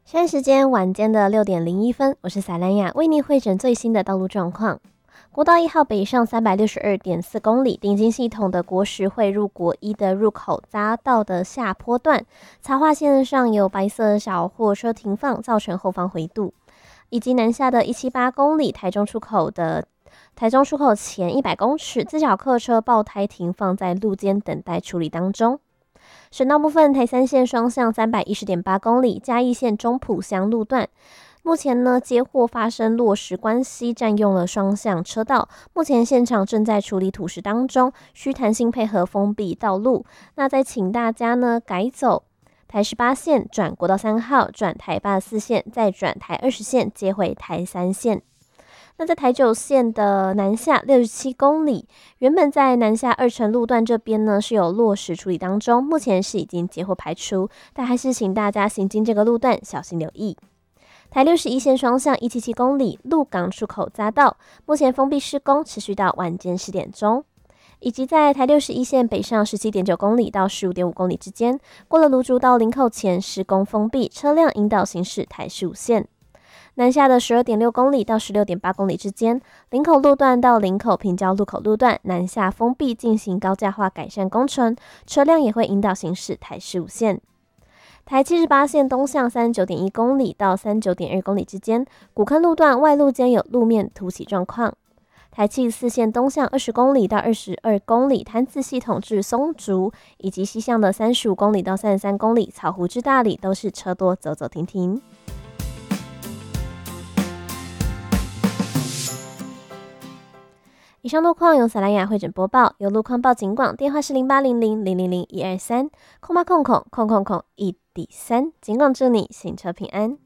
现在时间晚间的6:01，我是撒兰雅，为您汇整最新的道路状况。国道1号北上362.4公里，顶金系统的国十汇入国一的入口匝道的下坡段，插化线上有白色小货车停放，造成后方回堵，以及南下的178公里台中出口前100公尺，自小客车爆胎停放在路肩等待处理当中。省道部分，台三线双向310.8公里，嘉义县中埔乡路段，目前呢接获发生落石关系，占用了双向车道，目前现场正在处理土石当中，需弹性配合封闭道路。那再请大家呢改走台18线，转国道3号，转台84线，再转台20线，接回台3线。那在台9线的南下67公里，原本在南下2城路段这边呢是有落石处理当中，目前是已经接获排除，但还是请大家行经这个路段小心留意。台61线双向177公里，鹿港出口匝道，目前封闭施工，持续到晚间10点钟。以及在台61线北上17.9公里到15.5公里之间，过了芦竹到林口前施工封闭，车辆引导行驶台15线。南下的12.6公里到16.8公里之间，林口路段到林口平交路口路段南下封闭进行高架化改善工程，车辆也会引导行驶台15线。台78线东向39.1公里到39.2公里之间，古坑路段外路间有路面凸起状况。台74线东向20公里到22公里，潭子系统至松竹，以及西向的35公里到33公里，草湖至大里都是车多走走停停。以上路况由撒兰雅汇整播报，有路况报警广，电话是0800000123，空8000001.3，警广祝你行车平安。